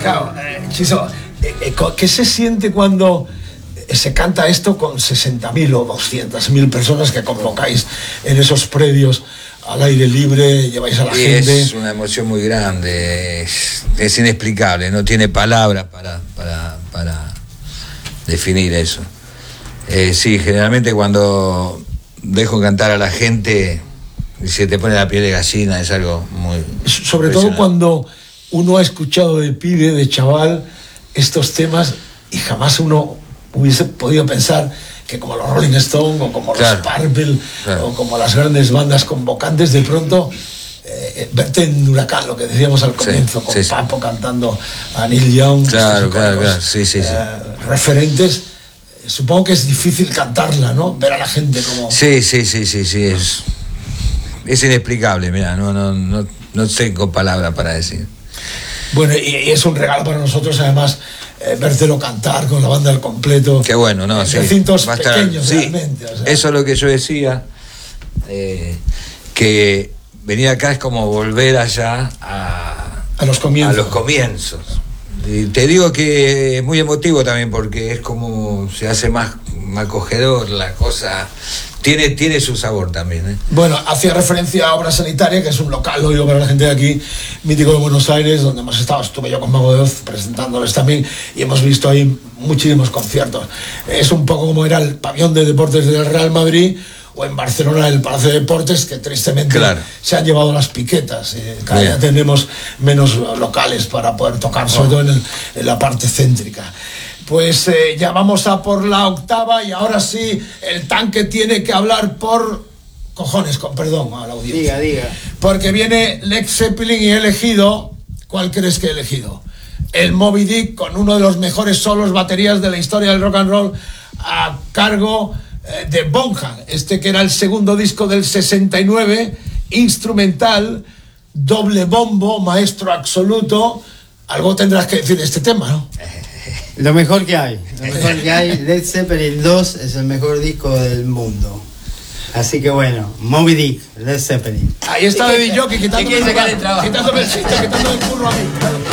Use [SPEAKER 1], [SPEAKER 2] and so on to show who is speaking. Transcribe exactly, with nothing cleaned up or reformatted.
[SPEAKER 1] Claro, eh, Chiso, eh, eh, ¿qué se siente cuando se canta esto con sesenta mil o doscientas mil personas que convocáis en esos predios al aire libre, lleváis a la
[SPEAKER 2] y
[SPEAKER 1] gente?
[SPEAKER 2] Es una emoción muy grande, es, es inexplicable, no tiene palabras para, para, para definir eso. Eh, sí, generalmente cuando dejo cantar a la gente se te pone la piel de gallina, es algo muy...
[SPEAKER 1] Sobre todo cuando uno ha escuchado de pibe, de chaval, estos temas y jamás uno hubiese podido pensar que como los Rolling Stones o como claro, los Purple claro. o como las grandes bandas convocantes, de pronto eh, verte en Huracán, lo que decíamos al comienzo, sí, con sí, Papo sí. cantando a Neil Young,
[SPEAKER 2] claro, claro, claro. Sí, sí, sí.
[SPEAKER 1] Eh, referentes. Supongo que es difícil cantarla, ¿no? Ver a la gente como...
[SPEAKER 2] Sí, sí, sí, sí, sí, es, es inexplicable, mira, no, no, no, no tengo palabras para decir.
[SPEAKER 1] Bueno, y, y es un regalo para nosotros, además, eh, vértelo cantar con la banda al completo.
[SPEAKER 2] Qué bueno, ¿no? Sí.
[SPEAKER 1] Recintos pequeños, sí, realmente. O sea.
[SPEAKER 2] Eso es lo que yo decía, eh, que venir acá es como volver allá a,
[SPEAKER 1] a los comienzos.
[SPEAKER 2] A los comienzos. Y te digo que es muy emotivo también porque es como se hace más, más acogedor la cosa, tiene, tiene su sabor también, ¿eh?
[SPEAKER 1] Bueno, hacía referencia a Obra Sanitaria, que es un local, lo digo para la gente de aquí, mítico de Buenos Aires, donde hemos estado, estuve yo con Mago de Oz presentándoles también y hemos visto ahí muchísimos conciertos. Es un poco como era el pabellón de deportes del Real Madrid, o en Barcelona el Palacio de Deportes, que tristemente claro. se han llevado las piquetas. Eh, cada día tenemos menos locales para poder tocar, sobre todo en, el, en la parte céntrica. Pues eh, ya vamos a por la octava y ahora sí, el tanque tiene que hablar por cojones, con perdón a la audiencia.
[SPEAKER 3] Diga, diga.
[SPEAKER 1] Porque viene Led Zeppelin y he elegido, ¿cuál crees que he elegido? El Moby Dick, con uno de los mejores solos baterías de la historia del rock and roll, a cargo de Bonham, este que era el segundo disco del sesenta y nueve, instrumental, doble bombo, maestro absoluto. Algo tendrás que decir de este tema, ¿no?
[SPEAKER 3] Lo mejor que hay, lo mejor que hay. Led Zeppelin dos es el mejor disco del mundo. Así que bueno, Moby Dick, Led Zeppelin.
[SPEAKER 1] Ahí está Baby Jockey quitándome el curro a mí.